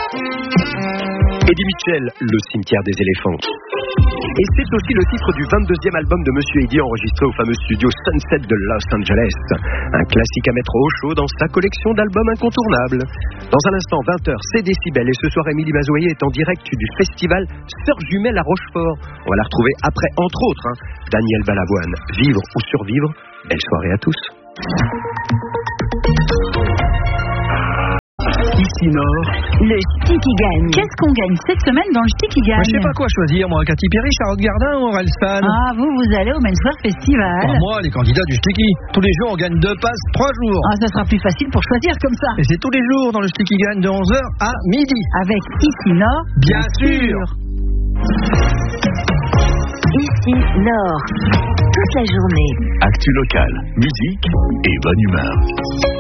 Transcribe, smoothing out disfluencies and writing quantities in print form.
Eddie Mitchell, Le cimetière des éléphants. Et c'est aussi le titre du 22e album de Monsieur Eddie enregistré au fameux studio Sunset de Los Angeles. Un classique à mettre au chaud dans sa collection d'albums incontournables. Dans un instant, 20h, c'est Décibel. Et ce soir, Émilie Mazoyer est en direct du festival Sœurs Jumelles à Rochefort. On va la retrouver après, entre autres, Daniel Balavoine. Vivre ou survivre. Belle soirée à tous. Ici Nord, le Ch'ti qui gagne. Qu'est-ce qu'on gagne cette semaine dans le Ch'ti qui gagne? Je sais pas quoi choisir, moi, Cathy Perry, Charlotte Gardin ou Orelsan. Ah, vous allez au Menswear Festival. Moi, les candidats du Ch'ti. Tous les jours, on gagne 2 passes, 3 jours. Ah, ça sera plus facile pour choisir comme ça. Et c'est tous les jours dans le Ch'ti qui gagne de 11h à midi. Avec Ici Nord, bien sûr. Ici Nord, toute la journée. Actu locale, musique et bonne humeur.